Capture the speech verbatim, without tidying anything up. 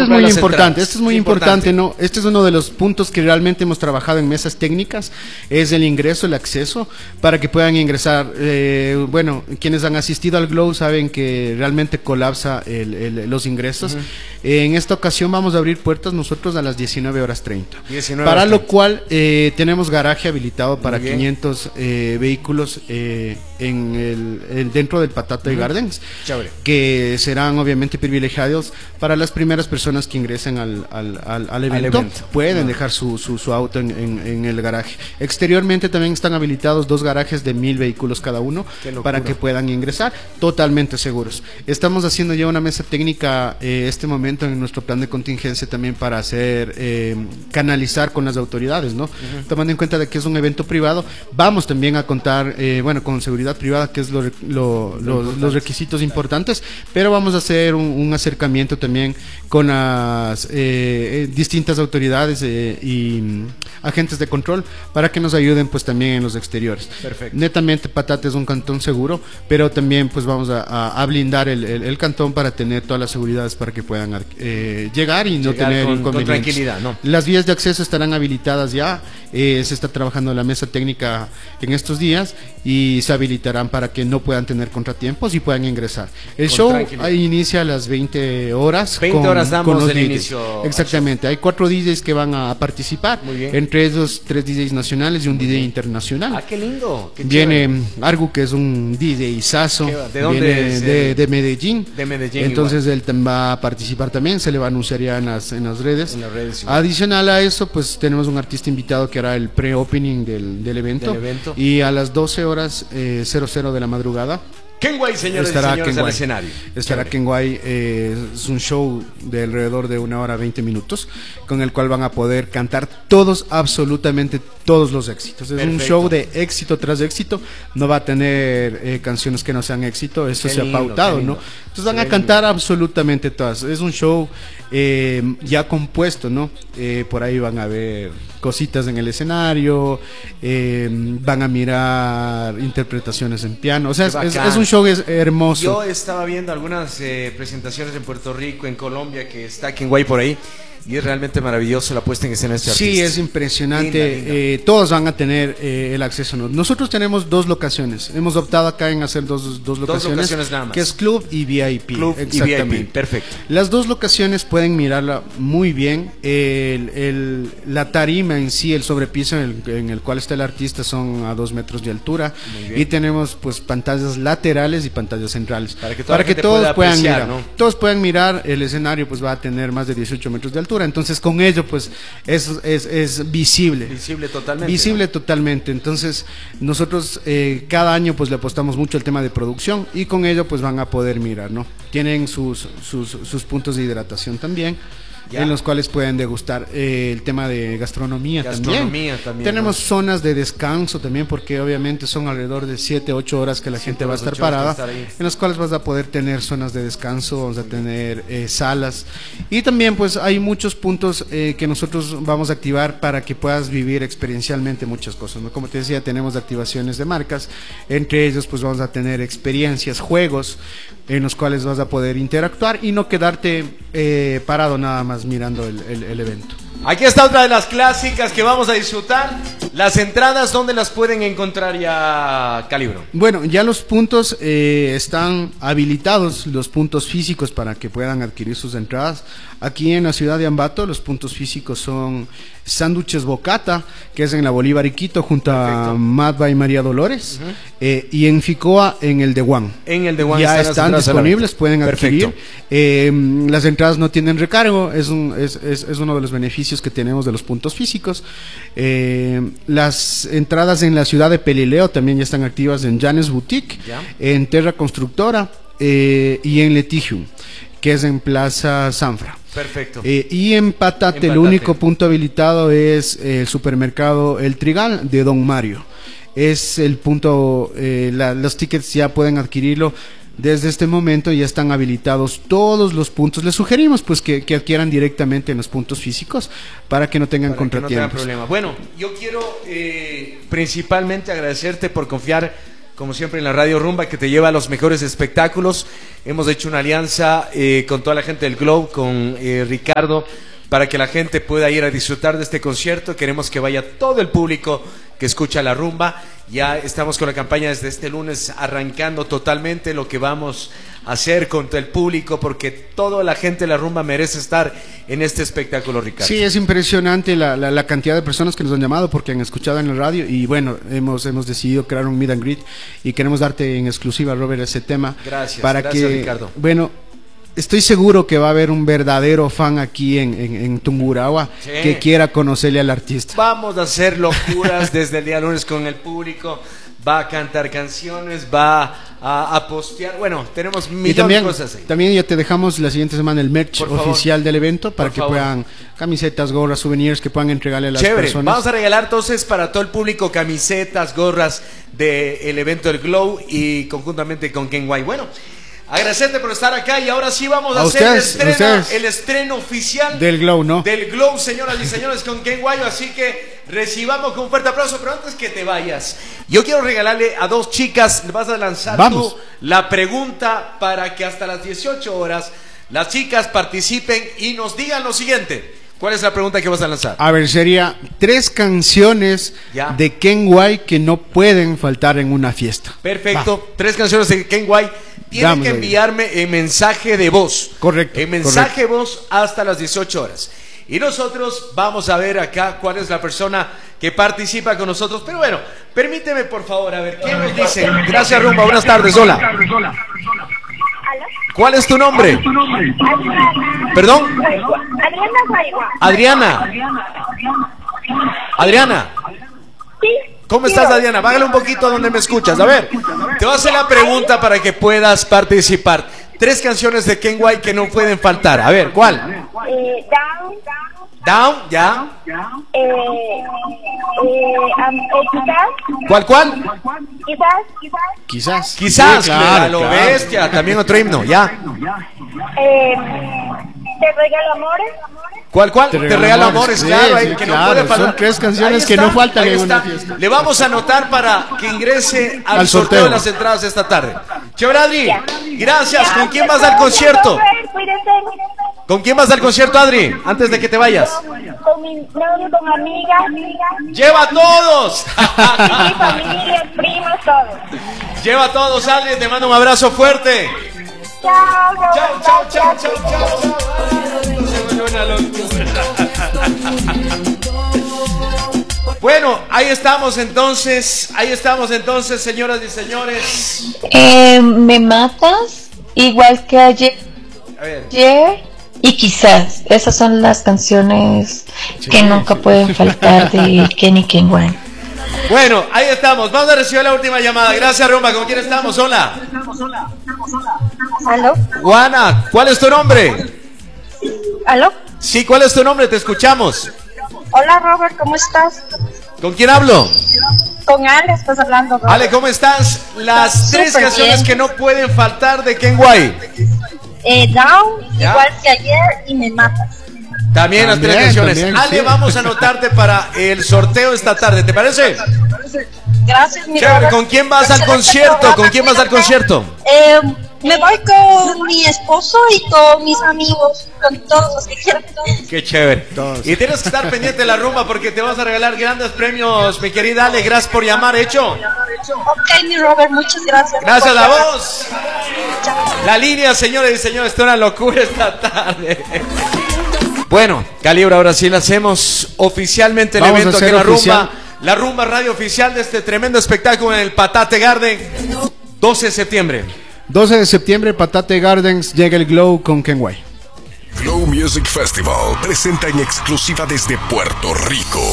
es muy importante, esto es muy importante, ¿no? Este es uno de los puntos que realmente hemos trabajado en mesas técnicas, es el ingreso, el acceso, para que puedan ingresar. Eh, bueno, quienes han asistido al Glow saben que realmente colapsa el, el, los ingresos. Uh-huh. En esta ocasión vamos a abrir puertas nosotros a las diecinueve horas treinta, para lo cual eh, tenemos garaje habilitado para quinientos eh, vehículos eh, en el, el, dentro del Patata uh-huh. Gardens, Chévere. Que serán obviamente privilegiados para las primeras personas que ingresen al, al, al, al, evento. al evento. Pueden uh-huh. dejar su, su, su auto en, en, en el garaje. Exteriormente también están habilitados dos garajes de mil vehículos cada uno para que puedan ingresar totalmente seguros. Estamos haciendo ya una mesa técnica eh, este momento en nuestro plan de contingencia también para hacer eh, canalizar con las autoridades, ¿no? Uh-huh. Tomando en cuenta de que es un evento privado, vamos también a contar eh, bueno, con seguridad privada, que es lo, lo, lo, los requisitos importantes, pero vamos a hacer un, un acercamiento también con las eh, distintas autoridades eh, y agentes de control para que nos ayuden pues también en los exteriores. Perfecto. Netamente Patata es un cantón seguro, pero también pues vamos a, a, a blindar el, el, el cantón para tener todas las seguridades para que puedan eh, llegar y no llegar tener con, inconvenientes. Con tranquilidad, ¿no? Las vías de acceso estarán habilitadas ya, eh, se está trabajando la mesa técnica en estos días y se habilitarán para que no puedan tener contratiempos y puedan ingresar. El con show inicia a las veinte horas. veinte con, horas damos con el inicio. Exactamente, hay cuatro D Js que van a participar, entre esos tres D Js nacionales y un Muy D J bien. internacional. Ah, qué lindo. Qué viene chévere. Argu, que es un D J sazo, ¿de dónde viene es de, de Medellín. De Medellín. Entonces igual. Él va a participar también, se le va a anunciar ya en las, en las redes. En las redes Adicional a eso, pues tenemos un artista invitado que hará el pre-opening del, del, evento, del evento. Y a las doce horas eh, cero cero de la madrugada Kenway, señores estará y señores, al escenario. Estará Kenway, eh, es un show de alrededor de una hora veinte minutos, con el cual van a poder cantar todos, absolutamente todos los éxitos. Es Perfecto. un show de éxito tras éxito, no va a tener eh, canciones que no sean éxito, eso qué se lindo, ha pautado, ¿no? Entonces van qué a cantar lindo. absolutamente todas. Es un show eh, ya compuesto, ¿no? Eh, por ahí van a ver cositas en el escenario, eh, van a mirar interpretaciones en piano, o sea, es, es, es un show es hermoso. Yo estaba viendo algunas eh, presentaciones en Puerto Rico, en Colombia, que está Kenway por ahí, y es realmente maravilloso la puesta en escena de este artista. Sí, es impresionante. Linda, linda. Eh, todos van a tener eh, el acceso. Nosotros tenemos dos locaciones. Hemos optado acá en hacer dos, dos locaciones, dos locaciones nada más. Que es Club y V I P. Club y V I P, perfecto. Las dos locaciones pueden mirarla muy bien. El, el, la tarima en sí, el sobrepiso en el, en el cual está el artista, son a dos metros de altura. Y tenemos pues pantallas laterales y pantallas centrales. Para que, para que todos pueda puedan apreciar, mirar. ¿no? Todos puedan mirar. El escenario pues va a tener más de dieciocho metros de altura. Entonces con ello pues es, es, es visible visible totalmente visible ¿no? totalmente. Entonces nosotros eh, cada año pues le apostamos mucho al tema de producción y con ello pues van a poder mirar, ¿no? Tienen sus, sus, sus puntos de hidratación también, ya. en los cuales pueden degustar eh, el tema de gastronomía, gastronomía también, también tenemos ¿no? zonas de descanso también, porque obviamente son alrededor de siete, ocho horas que la siete, gente va a estar parada, estar en las cuales vas a poder tener zonas de descanso, vamos a tener eh, salas, y también pues hay muchos puntos eh, que nosotros vamos a activar para que puedas vivir experiencialmente muchas cosas, ¿no? Como te decía, tenemos activaciones de marcas, entre ellos pues vamos a tener experiencias, juegos en los cuales vas a poder interactuar y no quedarte eh, parado nada más mirando el, el, el evento. Aquí está otra de las clásicas que vamos a disfrutar. Las entradas, ¿dónde las pueden encontrar ya, Calibro? Bueno, ya los puntos eh, están habilitados, los puntos físicos para que puedan adquirir sus entradas. Aquí en la ciudad de Ambato los puntos físicos son Sándwiches Bocata, que es en la Bolívar y Quito, junto Perfecto. a Madba y María Dolores, uh-huh. eh, y en Ficoa, en el Dewan. En el Dewan ya están disponibles, pueden adquirir. Eh, las entradas no tienen recargo, es, un, es, es, es uno de los beneficios que tenemos de los puntos físicos. Eh, las entradas en la ciudad de Pelileo también ya están activas en Janes Boutique, ¿Ya? en Terra Constructora eh, y en Letigium, que es en Plaza Sanfra. Perfecto. Eh, y en Patate, en el Patate. único punto habilitado es el supermercado El Trigal de Don Mario. Es el punto, eh, la, los tickets ya pueden adquirirlo. Desde este momento ya están habilitados todos los puntos. Les sugerimos pues que, que adquieran directamente en los puntos físicos para que no tengan para contratiempos. Que no tengan problema. Bueno, yo quiero eh, principalmente agradecerte por confiar como siempre en la Radio Rumba, que te lleva a los mejores espectáculos. Hemos hecho una alianza eh, con toda la gente del Globe, con eh, Ricardo, para que la gente pueda ir a disfrutar de este concierto. Queremos que vaya todo el público que escucha la rumba. Ya estamos con la campaña desde este lunes, arrancando totalmente lo que vamos a hacer contra el público, porque toda la gente de la rumba merece estar en este espectáculo, Ricardo. Sí, es impresionante la, la, la cantidad de personas que nos han llamado porque han escuchado en la radio, y bueno, hemos, hemos decidido crear un meet and greet y queremos darte en exclusiva, Robert, ese tema. Gracias, para gracias, que, Ricardo. Bueno, estoy seguro que va a haber un verdadero fan aquí en, en, en Tungurahua, sí, que quiera conocerle al artista. Vamos a hacer locuras desde el día lunes con el público. Va a cantar canciones, va a, a postear. Bueno, tenemos millones de cosas ahí. También ya te dejamos la siguiente semana el merch oficial del evento para que puedan, camisetas, gorras, souvenirs que puedan entregarle a las Chévere. personas. Vamos a regalar entonces para todo el público camisetas, gorras del evento del Glow y conjuntamente con Ken White. Bueno, agradecerte por estar acá, y ahora sí vamos a, a hacer ustedes, el, estreno, el estreno oficial del Glow, ¿no? Del Glow, señoras y señores, con Ken Guayo. Así que recibamos con un fuerte aplauso. Pero antes que te vayas, yo quiero regalarle a dos chicas. Vas a lanzar vamos. tú la pregunta para que hasta las dieciocho horas las chicas participen y nos digan lo siguiente. ¿Cuál es la pregunta que vas a lanzar? A ver, sería tres canciones ¿Ya? de Ken White que no pueden faltar en una fiesta. Perfecto, Va. tres canciones de Ken White. Tienen Damos que enviarme ahí. en mensaje de voz. Correcto. En mensaje de correcto. voz hasta las dieciocho horas. Y nosotros vamos a ver acá cuál es la persona que participa con nosotros. Pero bueno, permíteme por favor, a ver, ¿qué nos dicen? Gracias, Rumba, buenas tardes, hola. ¿Cuál es tu nombre? Adriana. ¿Perdón? Adriana. Adriana. Adriana. Sí. ¿Cómo estás, Adriana? Bájale un poquito a donde me escuchas. A ver, te voy a hacer la pregunta para que puedas participar. Tres canciones de Ken White que no pueden faltar. A ver, ¿cuál? Eh, down. Down, ya. Eh, eh, um, eh, quizás. ¿Cuál, cuál? Quizás, quizás. Quizás. Quizás, sí, claro, a lo claro. bestia. También otro himno, ya. Eh, te regalo amores. ¿Cuál, cuál? Te, Te regalo amores, sí, claro, sí, que claro. no puede faltar. Son tres canciones está, que no faltan en una fiesta. Le vamos a anotar para que ingrese al, al sorteo. sorteo de las entradas esta tarde. Chévere, Adri. Gracias. ¿Con quién vas al concierto? ¿Con quién vas al concierto, Adri? Antes de que te vayas. Con mi novio, con amigas. ¡Lleva a todos! Mi familia, primos, todos. Lleva a todos, Adri. Te mando un abrazo fuerte. Chao, chao, chao, chao, chao, chao. Bueno, ahí estamos entonces, ahí estamos entonces, señoras y señores. Eh, me matas igual que ayer, a ver. ayer y quizás. Esas son las canciones sí, que nunca sí. pueden faltar de Kenny Ken White. Bueno, ahí estamos. Vamos a recibir la última llamada. Gracias, Rumba. ¿Con quién estamos? Hola. ¿Aló? Juana, ¿cuál es tu nombre? ¿Aló? Sí, ¿cuál es tu nombre? Te escuchamos. Hola, Robert, ¿cómo estás? ¿Con quién hablo? Con Ale, estás hablando, Robert. Ale, ¿cómo estás? Las Súper tres canciones bien. que no pueden faltar de Ken White. Eh, Down, ¿Ya? igual que ayer, y Me Matas. También, también las tres canciones. También, Ale, sí. vamos a anotarte para el sorteo esta tarde, ¿te parece? Gracias, mi Chévere, Robert. ¿con quién vas al Excelente concierto? programa. ¿Con quién vas al concierto? Eh, me voy con mi esposo y con mis amigos, con todos los que quieran. Qué chévere. Todos. Y tienes que estar pendiente de la rumba porque te vas a regalar grandes premios, mi querida Ale. Gracias por llamar, ¿hecho? Ok, mi Robert, muchas gracias. Gracias a vos. La línea, señores y señores, esto es una locura esta tarde. Bueno, Calibre, ahora sí la hacemos oficialmente el Vamos evento a aquí en la oficial. rumba. La rumba radio oficial de este tremendo espectáculo en el Patate Garden, doce de septiembre. doce de septiembre, Patate Gardens, llega el Glow con Ken White. Glow Music Festival presenta en exclusiva desde Puerto Rico